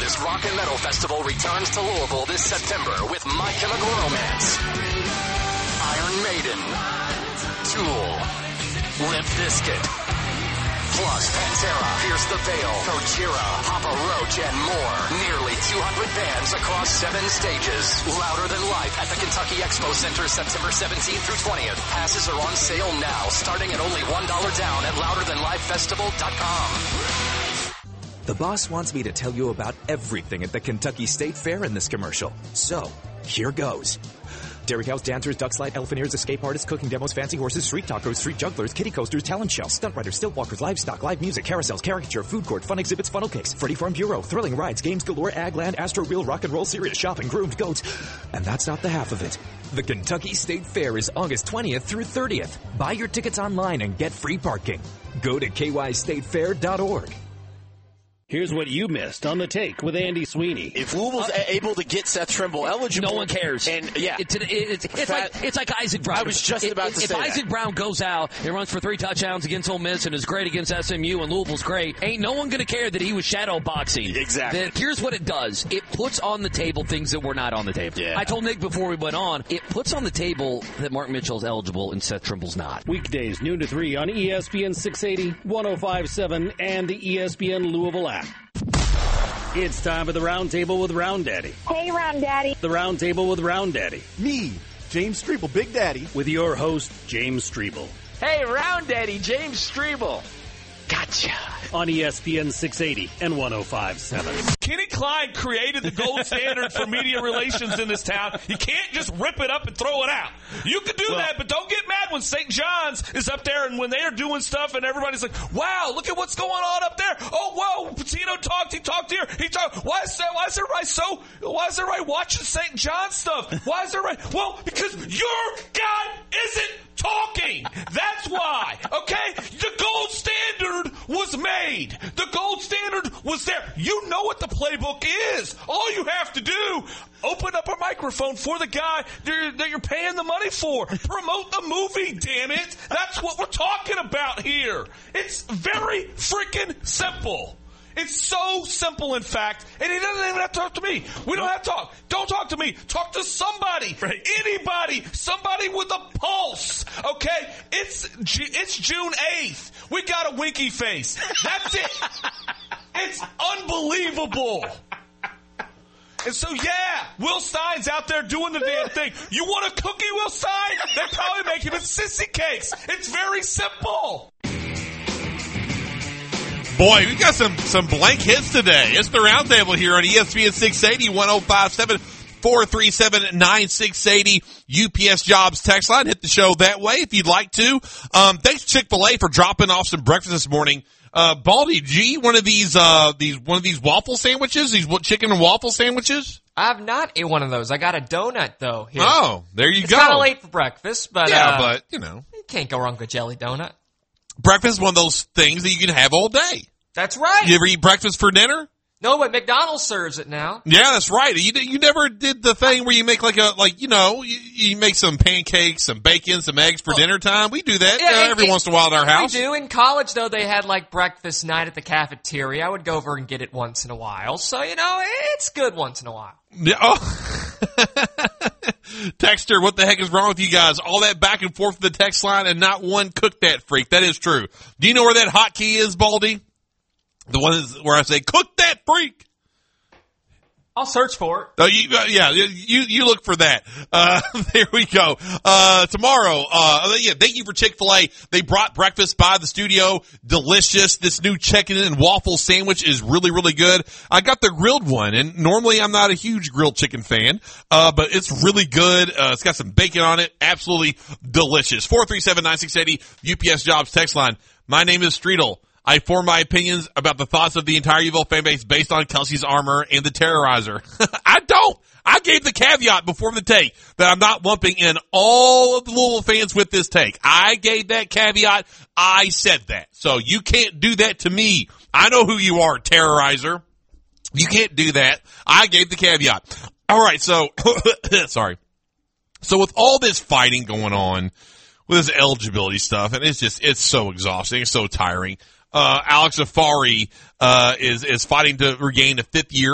largest rock and metal festival returns to Louisville this September with My Chemical Romance, Iron Maiden, Tool, Limp Bizkit, plus Pantera, Pierce the Veil, Gojira, Papa Roach, and more. Nearly 200 bands across 7 stages. Louder Than Life at the Kentucky Expo Center September 17th through 20th. Passes are on sale now, starting at only $1 down at louderthanlifefestival.com. The boss wants me to tell you about everything at the Kentucky State Fair in this commercial. So, here goes. Dairy cows, dancers, duck slide, elephant ears, escape artists, cooking demos, fancy horses, street tacos, street jugglers, kiddie coasters, talent shows, stunt riders, stilt walkers, livestock, live music, carousels, caricature, food court, fun exhibits, funnel cakes, Freddy Farm Bureau, thrilling rides, games galore, ag land, Astro Reel, rock and roll, serious shopping, groomed goats. And that's not the half of it. The Kentucky State Fair is August 20th through 30th. Buy your tickets online and get free parking. Go to kystatefair.org. Here's what you missed on The Take with Andy Sweeney. If Louisville's able to get Seth Trimble eligible, no one cares. And yeah, it's like Isaac Brown. I was just about to say if Isaac Brown goes out and runs for 3 touchdowns against Ole Miss and is great against SMU and Louisville's great, ain't no one going to care that he was shadow boxing. Exactly. Here's what it does. It puts on the table things that were not on the table. Yeah. I told Nick before we went on, it puts on the table that Mark Mitchell's eligible and Seth Trimble's not. Weekdays, noon to 3 on ESPN 680, 105.7, and the ESPN Louisville app. It's time for the Round Table with Round Daddy. Hey, Round Daddy. The Round Table with Round Daddy. Me, James Strebel, Big Daddy. With your host, James Strebel. Hey, Round Daddy, James Strebel. Gotcha. On ESPN 680 and 105.7. Kenny Klein created the gold standard for media relations in this town. You can't just rip it up and throw it out. You can do that, but don't get mad when St. John's is up there and when they're doing stuff and everybody's like, wow, look at what's going on up there. Oh, whoa, Patino talked, he talked here, he talked. Why is everybody watching St. John's stuff? Why is everybody? Well, because your guy isn't talking. That's why. Okay? The gold standard was made. The gold standard was there. You know what the playbook is. All you have to do, open up a microphone for the guy that you're paying the money for. Promote the movie, damn it. That's what we're talking about here. It's very freaking simple. It's so simple, in fact, and he doesn't even have to talk to me. We don't have to talk. Don't talk to me. Talk to somebody. Right. Anybody. Somebody with a pulse. Okay? It's June 8th. We got a winky face. That's it. It's unbelievable. And so, yeah, Will Stein's out there doing the damn thing. You want a cookie, Will Stein? They probably make him in sissy cakes. It's very simple. Boy, we got some blank hits today. It's the Roundtable here on ESPN 680, 105.7, 437-9680, UPS Jobs text line. Hit the show that way if you'd like to. Thanks Chick-fil-A for dropping off some breakfast this morning. Baldy, did you eat one of these waffle sandwiches? These chicken and waffle sandwiches? I've not ate one of those. I got a donut though. Here. Oh, there you go. It's kind of late for breakfast, but but you know, you can't go wrong with a jelly donut. Breakfast is one of those things that you can have all day. That's right. You ever eat breakfast for dinner? No, but McDonald's serves it now. Yeah, that's right. You never did the thing where you make you make some pancakes, some bacon, some eggs for dinner time. We do that every once in a while at our house. We do. In college, though, they had like breakfast night at the cafeteria. I would go over and get it once in a while. So, it's good once in a while. Yeah. Oh. Texter, what the heck is wrong with you guys? All that back and forth to the text line and not one cook that freak. That is true. Do you know where that hotkey is, Baldy? The one is where I say, cook that freak. I'll search for it. Oh, you look for that. There we go. Tomorrow, thank you for Chick-fil-A. They brought breakfast by the studio. Delicious. This new chicken and waffle sandwich is really, really good. I got the grilled one, and normally I'm not a huge grilled chicken fan, but it's really good. It's got some bacon on it. Absolutely delicious. 437-9680, UPS Jobs text line. My name is Streetel. I form my opinions about the thoughts of the entire Louisville fan base based on Kelsey's armor and the Terrorizer. I don't. I gave the caveat before the take that I'm not lumping in all of the Louisville fans with this take. I gave that caveat. I said that. So you can't do that to me. I know who you are, Terrorizer. You can't do that. I gave the caveat. All right, so, sorry. So with all this fighting going on, with this eligibility stuff, and it's so exhausting, it's so tiring. Alex Afari is fighting to regain a 5th year